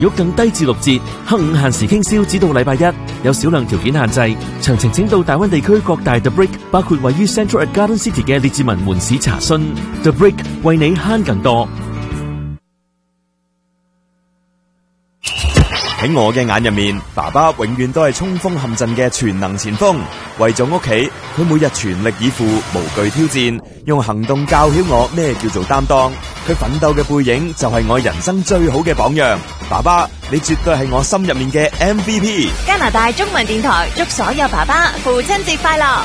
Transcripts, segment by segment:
如果更低至6折，黑五限時傾銷，直到禮拜一，有少量條件限制。詳情請到大灣地區各大 The Brick， 包括位於 Central at Garden City 嘅列治文門市查詢。The Brick 為你慳更多。 喺我嘅眼入面，爸爸永遠都係衝鋒陷陣嘅全能前鋒。為咗屋企，佢每日全力以赴，無懼挑戰，用行動教曉我咩叫做擔當。佢奮鬥嘅背影就係我人生最好嘅榜樣。爸爸，你絕對係我心入面嘅 MVP。 加拿大中文電台祝所有爸爸父親節快樂。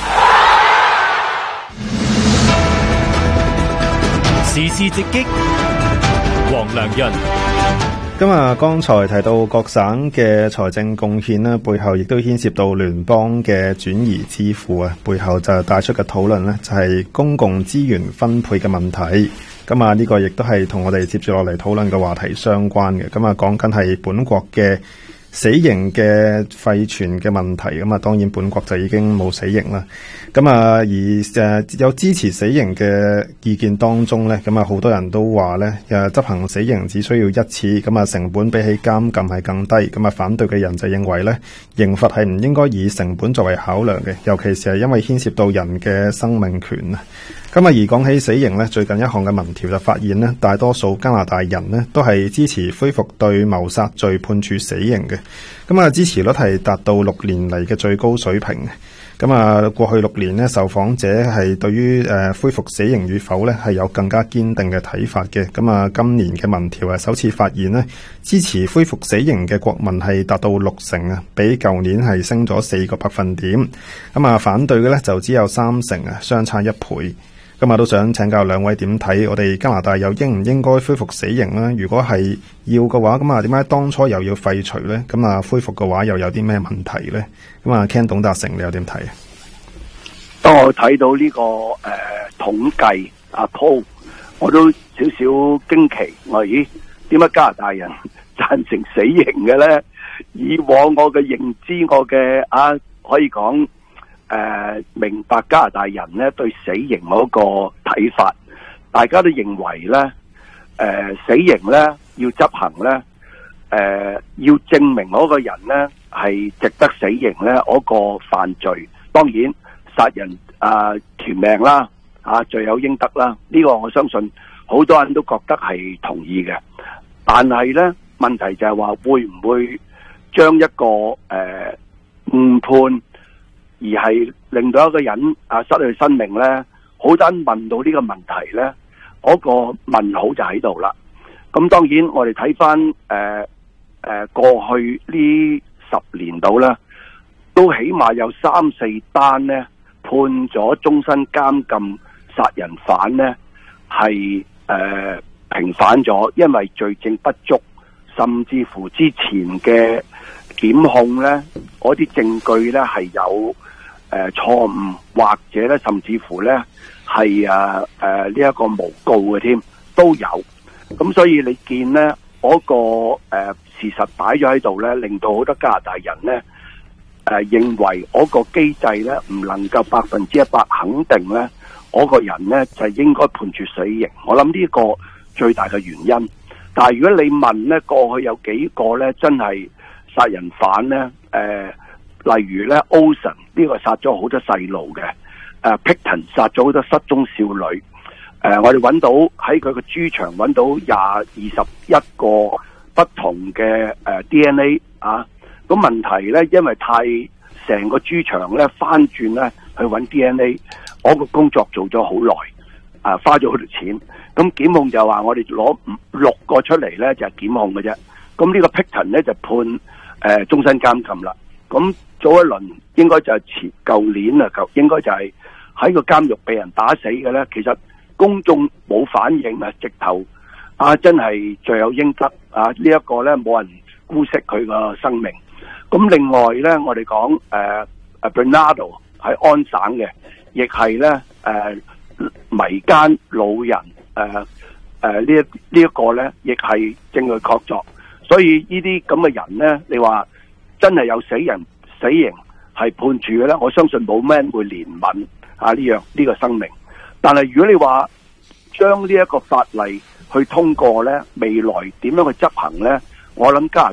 時事直擊，黃良潤。 今日剛才提到各省嘅財政貢獻呢，背後亦都牽涉到聯邦嘅轉移支付啊，背後就帶出嘅討論呢，就係公共資源分配嘅問題。咁啊，呢個亦都係同我哋接住落嚟討論嘅話題相關嘅。咁啊，講緊係本國嘅死刑嘅廢除嘅問題。咁啊，當然本國就已經冇死刑啦。咁啊，而有支持死刑嘅意見當中呢，咁啊好多人都話呢，執行死刑只需要一次，咁啊成本比起監禁係更低。咁啊反對嘅人就認為呢，刑罰係唔應該以成本作為考量嘅，尤其是係因為牽涉到人嘅生命權啊。咁啊，而講起死刑呢，最近一項嘅民調就發現呢，大多數加拿大人呢都係支持恢復對謀殺罪判處死刑嘅。咁啊，支持率係達到6年嚟嘅最高水平嘅。咁啊，過去6年呢，受訪者係對於恢復死刑與否呢係有更加堅定嘅睇法嘅。咁啊，今年嘅民調首次發現呢，支持恢復死刑嘅國民係達到60%啊，比舊年係升咗4個百分點。咁啊，反對嘅呢就只有30%啊，相差1倍。今日都想請教兩位點睇，我哋加拿大又應唔應該恢復死刑呢？如果係要嘅話，咁啊點解當初又要廢除呢？咁啊恢復嘅話又有啲咩問題呢？咁啊 Ken 董達成你又點睇啊？ 當我睇到呢個統計鋪，我都少少驚奇，我咦點解加拿大人贊成死刑嘅呢？以往我嘅認知，我嘅可以講。明白加拿大人咧對死刑嗰個睇法，大家都認為咧，死刑咧要執行咧，要證明嗰個人咧係值得死刑咧，嗰個犯罪，當然殺人條命啦，罪有應得啦，呢個我相信好多人都覺得係同意嘅，但係咧問題就係話會唔會將一個誤判？而係令到一個人失去生命咧，好多人問到呢個問題咧，嗰個問號就喺度啦。咁當然我哋睇翻過去呢10年度咧，都起碼有3-4單咧判咗終身監禁殺人犯咧係平反咗，因為罪證不足，甚至乎之前嘅檢控咧，嗰啲證據咧係有錯誤，或者咧甚至乎咧係呢一個誣告嘅添，都有。咁所以你見咧嗰個事實擺咗喺度咧，令到好多加拿大人咧認為嗰個機制咧唔能夠100%肯定咧嗰個人咧就應該判處死刑。我諗呢個最大嘅原因。但係如果你問咧過去有幾個咧真係殺人犯咧例如咧 Olsen 呢個殺咗好多細路嘅，Pickton 殺咗好多失蹤少女，我哋揾到喺佢個豬場揾到21個不同嘅DNA 啊，咁問題咧因為成個豬場咧翻轉咧去揾 DNA， 我個工作做咗好耐，花咗好多錢，咁檢控就話我哋攞6個出嚟咧就係檢控嘅啫，咁呢個 Pickton 咧就判終身監禁啦，咁。早一輪應該就係舊年啊，應該就係喺個監獄被人打死嘅咧。其實公眾冇反應啊，直頭真係罪有應得呢一個咧冇人姑息佢個生命。咁另外咧，我哋講Bernardo 喺安省嘅，亦係咧迷姦老人呢一個咧，亦係證據確鑿。所以呢啲咁嘅人咧，你話真係有死刑係判處嘅咧，我相信冇咩人會憐憫呢個生命。但係如果你話將呢一個法例去通過咧，未來點樣去執行咧？我諗加拿